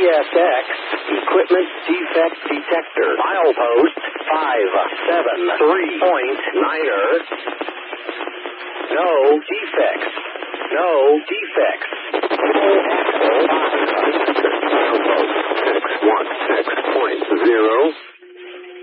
CSX Equipment Defect Detector. Milepost 573.9er. No defects. No defects. Axle